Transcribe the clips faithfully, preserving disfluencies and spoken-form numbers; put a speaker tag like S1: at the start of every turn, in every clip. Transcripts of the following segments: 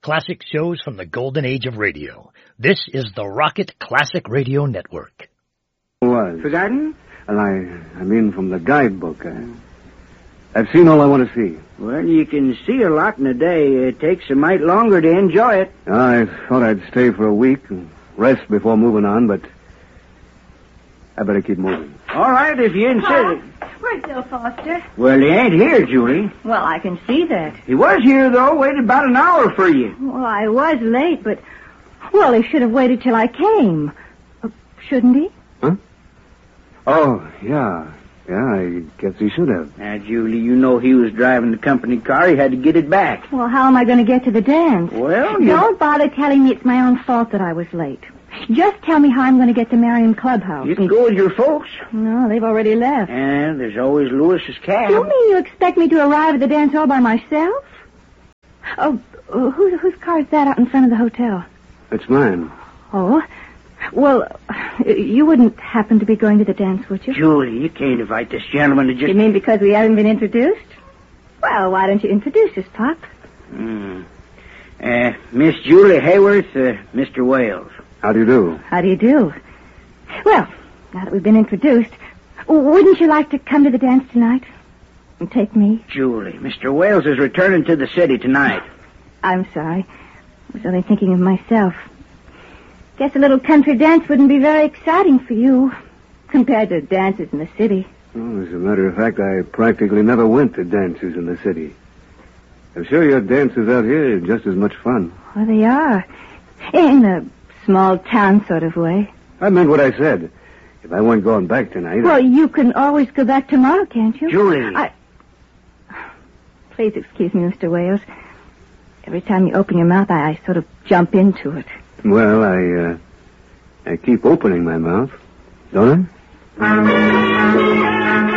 S1: classic shows from the golden age of radio. This is the Rocket Classic Radio Network.
S2: Was.
S3: Forgotten?
S2: Well, I, I mean from the guidebook. I, I've seen all I want to see.
S3: Well, you can see a lot in a day. It takes a mite longer to enjoy it.
S2: I thought I'd stay for a week and rest before moving on, but I better keep moving.
S3: All right, if you insist.
S4: Huh? Where's Bill Foster?
S3: Well, he ain't here, Julie.
S4: Well, I can see that.
S3: He was here, though. Waited about an hour for you.
S4: Well, I was late, but... Well, he should have waited till I came. Uh, shouldn't he?
S2: Huh? Oh, yeah. Yeah, I guess he should have.
S3: Now, Julie, you know he was driving the company car. He had to get it back.
S4: Well, how am I going to get to the dance?
S3: Well, you...
S4: Don't bother telling me it's my own fault that I was late. Just tell me how I'm going to get to Marion Clubhouse.
S3: You can go with your folks.
S4: No, they've already left.
S3: And there's always Lewis's cab.
S4: You mean you expect me to arrive at the dance all by myself? Oh, uh, who, whose car is that out in front of the hotel?
S2: It's mine.
S4: Oh? Well, you wouldn't happen to be going to the dance, would you?
S3: Julie, you can't invite this gentleman to just...
S4: You mean because we haven't been introduced? Well, why don't you introduce us, Pop?
S3: Hmm. Uh, Miss Julie Hayworth, uh, Mister Wales.
S2: How do you do?
S4: How do you do? Well, now that we've been introduced, wouldn't you like to come to the dance tonight? And take me?
S3: Julie, Mister Wales is returning to the city tonight.
S4: I'm sorry. I was only thinking of myself. Guess a little country dance wouldn't be very exciting for you, compared to dances in the city.
S2: Well, as a matter of fact, I practically never went to dances in the city. I'm sure your dances out here are just as much fun.
S4: Well, they are. In a small town sort of way.
S2: I meant what I said. If I weren't going back tonight...
S4: Well,
S2: I...
S4: you can always go back tomorrow, can't you?
S3: Julie!
S4: I... Please excuse me, Mister Wales. Every time you open your mouth, I, I sort of jump into it.
S2: Well, I, uh, I keep opening my mouth, don't I?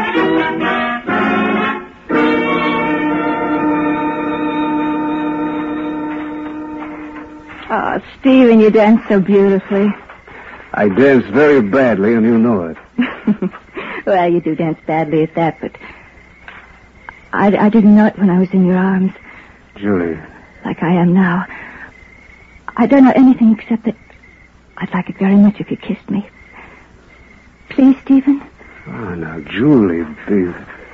S4: Oh, Stephen, you dance so beautifully.
S2: I dance very badly, and you know it.
S4: Well, you do dance badly at that, but I, I didn't know it when I was in your arms.
S2: Julie.
S4: Like I am now. I don't know anything except that I'd like it very much if you kissed me. Please, Stephen?
S2: Oh, now, Julie, please.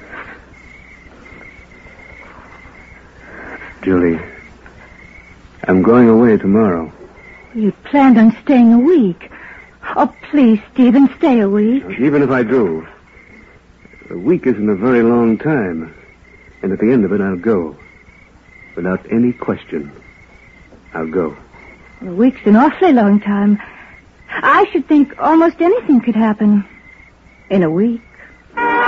S2: Julie, I'm going away tomorrow.
S4: You planned on staying a week. Oh, please, Stephen, stay a week.
S2: Even if I do, a week isn't a very long time. And at the end of it, I'll go. Without any question. I'll go.
S4: A week's an awfully long time. I should think almost anything could happen in a week.